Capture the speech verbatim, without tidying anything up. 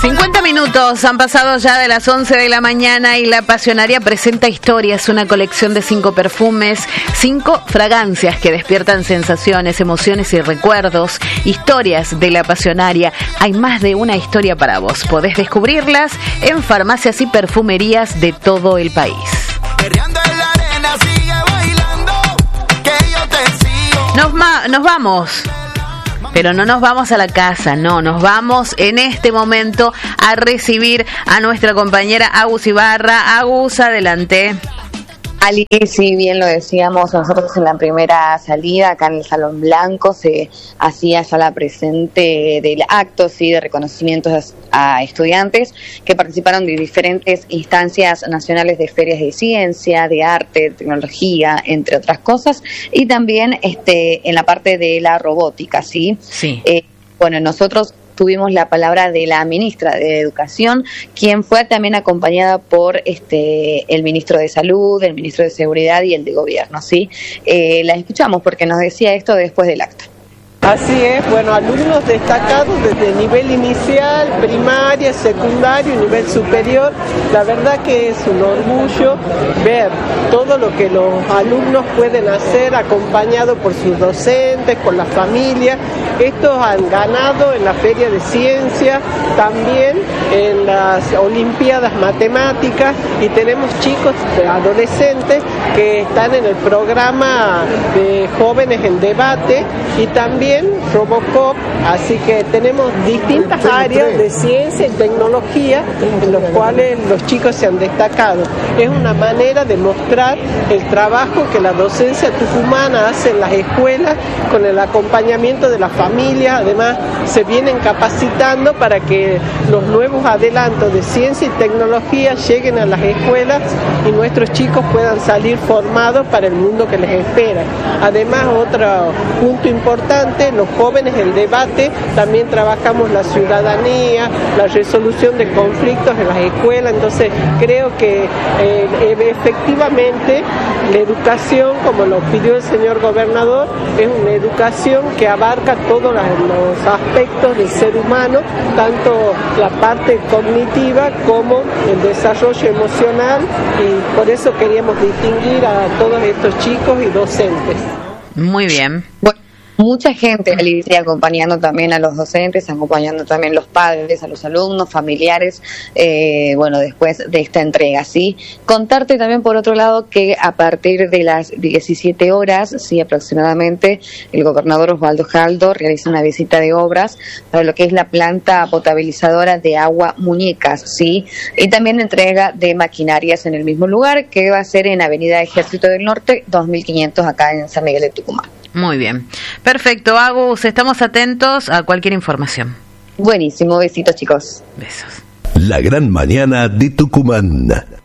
cincuenta minutos han pasado ya de las once de la mañana y la Pasionaria presenta Historias, una colección de cinco perfumes, cinco fragancias que despiertan sensaciones, emociones y recuerdos. Historias de la Pasionaria. Hay más de una historia para vos. Podés descubrirlas en farmacias y perfumerías de todo el país. Nos, ma- nos vamos. Pero no nos vamos a la casa, no, nos vamos en este momento a recibir a nuestra compañera Agus Ibarra. Agus, adelante. Ali, sí, bien lo decíamos, nosotros en la primera salida, acá en el Salón Blanco, se hacía ya la presente del acto, sí, de reconocimientos a estudiantes que participaron de diferentes instancias nacionales de ferias de ciencia, de arte, de tecnología, entre otras cosas, y también este en la parte de la robótica, sí. Sí. Eh, bueno, nosotros tuvimos la palabra de la ministra de Educación, quien fue también acompañada por este el ministro de Salud, el ministro de Seguridad y el de Gobierno, ¿sí? Eh, la escuchamos porque nos decía esto después del acto. Así es, bueno, alumnos destacados desde nivel inicial, primaria, secundario y nivel superior. La verdad que es un orgullo ver todo lo que los alumnos pueden hacer acompañados por sus docentes, con la familia. Estos han ganado en la Feria de Ciencia, también en las Olimpiadas Matemáticas, y tenemos chicos adolescentes que están en el programa de Jóvenes en Debate y también Robocop, así que tenemos distintas áreas de ciencia y tecnología en los cuales los chicos se han destacado. Es una manera de mostrar el trabajo que la docencia tucumana hace en las escuelas con el acompañamiento de la familia. Además, se vienen capacitando para que los nuevos adelantos de ciencia y tecnología lleguen a las escuelas y nuestros chicos puedan salir formados para el mundo que les espera. Además, otro punto importante, los jóvenes en debate, también trabajamos la ciudadanía, la resolución de conflictos en las escuelas. Entonces creo que eh, efectivamente la educación, como lo pidió el señor gobernador, es una educación que abarca todos los aspectos del ser humano, tanto la parte cognitiva como el desarrollo emocional, y por eso queríamos distinguir a todos estos chicos y docentes. Muy bien. Bueno, mucha gente, Alicia, acompañando también a los docentes, acompañando también los padres, a los alumnos, familiares, eh, bueno, después de esta entrega, ¿sí? Contarte también, por otro lado, que a partir de las diecisiete horas, sí, aproximadamente, el gobernador Osvaldo Jaldo realiza una visita de obras para lo que es la planta potabilizadora de agua Muñecas, ¿sí? Y también entrega de maquinarias en el mismo lugar, que va a ser en Avenida Ejército del Norte, dos mil quinientos, acá en San Miguel de Tucumán. Muy bien. Perfecto, Agus, estamos atentos a cualquier información. Buenísimo, besitos, chicos. Besos. La gran mañana de Tucumán.